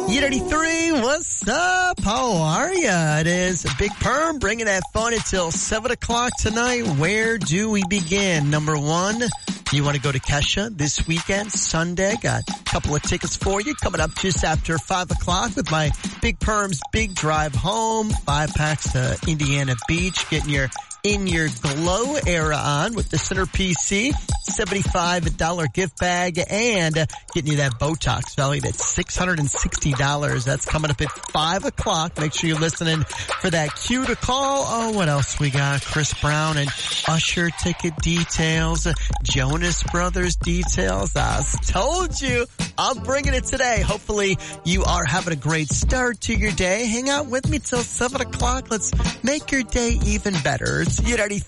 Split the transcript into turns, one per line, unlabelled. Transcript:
E83, what's up? How are ya? It is Big Perm bringing that fun until 7 o'clock tonight. Where do we begin? Number one, you want to go to Kesha this weekend, Sunday. Got a couple of tickets for you coming up just after 5 o'clock with my Big Perm's Big Drive Home. 5 packs to Indiana Beach, getting your in your glow era on with the Center PC, $75 gift bag, and getting you that Botox valued at $660. That's coming up at 5 o'clock. Make sure you're listening for that cue to call. Oh, what else we got? Chris Brown and Usher ticket details, Jonas Brothers details. I told you I'm bringing it today. Hopefully you are having a great start to your day. Hang out with me till 7 o'clock. Let's make your day even better. It's